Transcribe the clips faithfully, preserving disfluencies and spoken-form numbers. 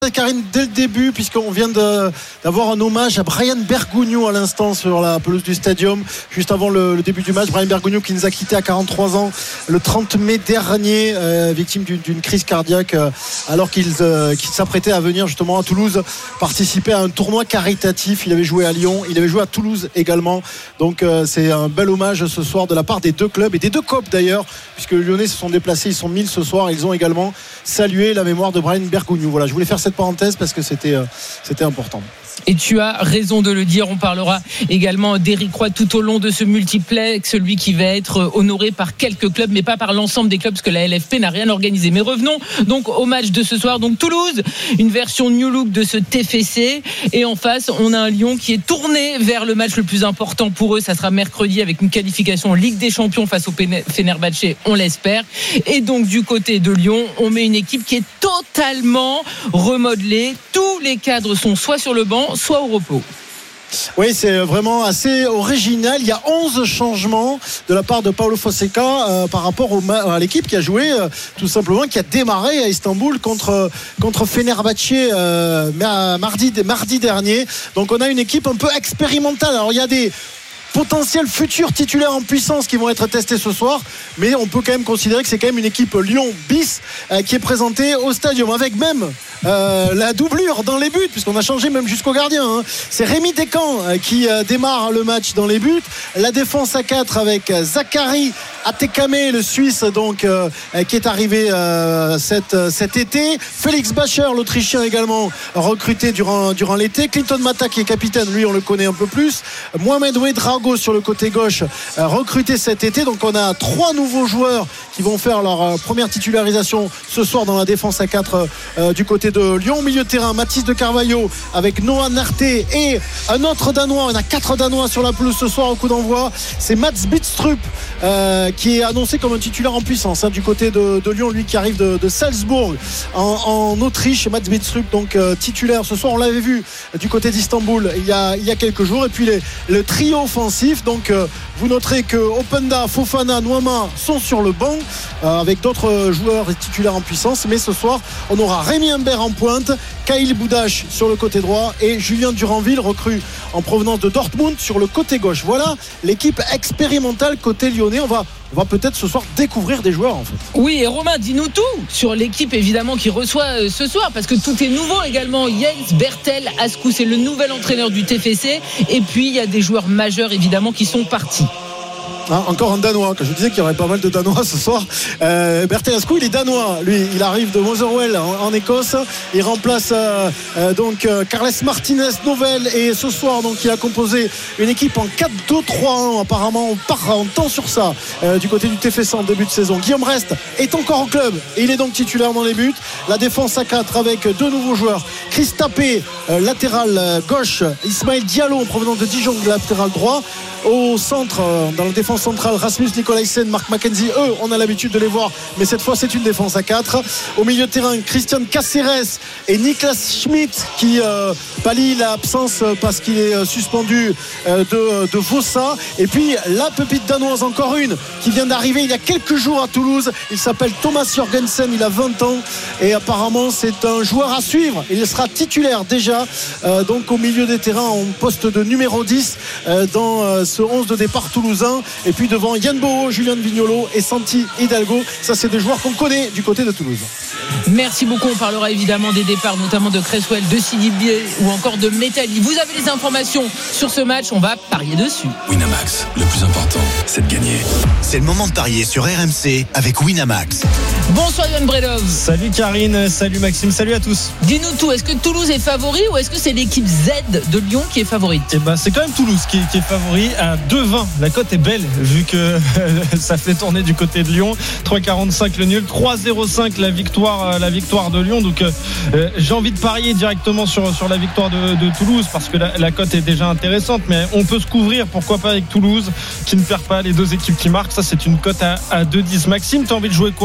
Karine, dès le début, puisqu'on vient de, d'avoir un hommage à Brian Bergugno à l'instant sur la pelouse du Stadium, juste avant le, le début du match. Brian Bergugno qui nous a quitté à quarante-trois ans le trente mai dernier, euh, victime d'une, d'une crise cardiaque, euh, alors qu'il, euh, qu'il s'apprêtait à venir justement à Toulouse participer à un tournoi caritatif. Il avait joué à Lyon, il avait joué à Toulouse également. Donc euh, c'est un bel hommage ce soir de la part des deux clubs et des deux copes d'ailleurs, puisque les Lyonnais se sont déplacés, ils sont mille ce soir. Ils ont également salué la mémoire de Brian Bergugno. Voilà, je voulais faire cette parenthèse parce que c'était, euh, c'était important. Et tu as raison de le dire. On parlera également d'Éric Roy tout au long de ce multiplex, celui qui va être honoré par quelques clubs, mais pas par l'ensemble des clubs, parce que la L F P n'a rien organisé. Mais revenons donc au match de ce soir. Donc Toulouse, une version new look de ce T F C. Et en face, on a un Lyon qui est tourné vers le match le plus important pour eux. Ça sera mercredi avec une qualification en Ligue des Champions face au Fenerbahçe, on l'espère. Et donc du côté de Lyon, on met une équipe qui est totalement remodelée. Tous les cadres sont soit sur le banc, soit au repos. Oui, c'est vraiment assez original. Il y a onze changements de la part de Paulo Fonseca euh, par rapport au ma- à l'équipe qui a joué euh, tout simplement, qui a démarré à Istanbul contre, contre Fenerbahçe euh, mardi, mardi dernier. Donc on a une équipe un peu expérimentale. Alors il y a des potentiels futurs titulaires en puissance qui vont être testés ce soir, mais on peut quand même considérer que c'est quand même une équipe Lyon bis euh, qui est présentée au Stadium, avec même euh, la doublure dans les buts, puisqu'on a changé même jusqu'au gardien, hein. C'est Rémi Descamps euh, qui euh, démarre le match dans les buts, la défense à quatre avec Zachary Atekame, le Suisse donc euh, qui est arrivé euh, cet, cet été, Félix Bacher, l'Autrichien également recruté durant, durant l'été, Clinton Mata qui est capitaine, lui on le connaît un peu plus, Mohamed Ouedraogo sur le côté gauche, euh, recruté cet été. Donc on a trois nouveaux joueurs qui vont faire leur euh, première titularisation ce soir dans la défense à quatre euh, du côté de Lyon. Au milieu de terrain, Mathis de Carvalho avec Noah Narté et un autre Danois. On a quatre Danois sur la pelouse ce soir au coup d'envoi. C'est Mats Bidstrup euh, qui est annoncé comme un titulaire en puissance hein, du côté de, de Lyon, lui qui arrive de, de Salzbourg en, en Autriche. Mats Bidstrup donc euh, titulaire ce soir. On l'avait vu du côté d'Istanbul il y a, il y a quelques jours. Et puis les, le trio offensif. Donc euh, vous noterez que Openda, Fofana, Nouama sont sur le banc euh, avec d'autres joueurs titulaires en puissance. Mais ce soir, on aura Rémi Humbert en pointe, Kyle Boudache sur le côté droit et Julien Duranville, recrue en provenance de Dortmund, sur le côté gauche. Voilà l'équipe expérimentale côté lyonnais. On va On va peut-être ce soir découvrir des joueurs en fait. Oui, et Romain, dis-nous tout sur l'équipe évidemment qui reçoit ce soir, parce que tout est nouveau également. Jens Bertel Askou, c'est le nouvel entraîneur du T F C. Et puis il y a des joueurs majeurs évidemment qui sont partis. Ah, encore un Danois, que je disais qu'il y aurait pas mal de Danois ce soir. euh, Bertel Askou, il est Danois, lui il arrive de Motherwell en, en Écosse. Il remplace euh, euh, donc euh, Carles Martinez Novel, et ce soir donc il a composé une équipe en quatre deux trois un. Apparemment on part en temps sur ça euh, du côté du T F C en début de saison. Guillaume Rest est encore au club et il est donc titulaire dans les buts. La défense à quatre avec deux nouveaux joueurs, Chris Tapé euh, latéral euh, gauche, Ismaël Diallo en provenance de Dijon latéral droit. Au centre, euh, dans la défense centrale, Rasmus Nicolaisen, Marc McKenzie, eux on a l'habitude de les voir, mais cette fois c'est une défense à quatre. Au milieu de terrain, Christian Cáceres et Niklas Schmidt qui euh, pallie l'absence parce qu'il est euh, suspendu euh, de, de Vossa. Et puis la pépite danoise, encore une qui vient d'arriver il y a quelques jours à Toulouse, il s'appelle Thomas Jorgensen, il a vingt ans et apparemment c'est un joueur à suivre. Il sera titulaire déjà euh, donc au milieu des terrains en poste de numéro dix euh, dans euh, ce onze de départ toulousain. Et puis devant Yann Boho, Julien Vignolo et Santi Hidalgo, ça c'est des joueurs qu'on connaît du côté de Toulouse. Merci beaucoup. On parlera évidemment des départs, notamment de Cresswell, de Sidibé ou encore de Metalli. Vous avez les informations sur ce match, on va parier dessus. Winamax, le plus important, c'est de gagner. C'est le moment de parier sur R M C avec Winamax. Bonsoir Yann Bredov. Salut Karine, salut Maxime, salut à tous. Dis-nous tout, est-ce que Toulouse est favori ou est-ce que c'est l'équipe Z de Lyon qui est favorite? Eh ben, c'est quand même Toulouse qui est, qui est favori à deux vingt. La cote est belle vu que ça fait tourner du côté de Lyon. trois quarante-cinq le nul, trois zéro cinq la victoire, la victoire de Lyon. Donc euh, j'ai envie de parier directement sur, sur la victoire de, de Toulouse parce que la, la cote est déjà intéressante, mais on peut se couvrir, pourquoi pas, avec Toulouse qui ne perd pas, les deux équipes qui marquent. Ça c'est une cote à, à deux dix. Maxime, t'as envie de jouer quoi?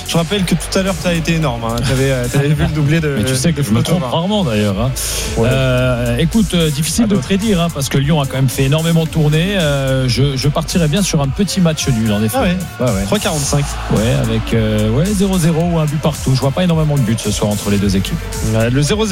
Je rappelle que tout à l'heure, tu as été énorme. Hein. Tu avais vu le doublé de. Mais tu sais que je me trompe rarement d'ailleurs. Hein. Ouais. Euh, écoute, euh, difficile ah, de prédire hein, parce que Lyon a quand même fait énormément tourner. Euh, je, je partirais bien sur un petit match nul en effet. Ah ouais. Ouais, ouais. trois quarante-cinq. Ouais, avec euh, ouais, zéro zéro ou un but partout. Je vois pas énormément de buts ce soir entre les deux équipes. Ouais, le zéro zéro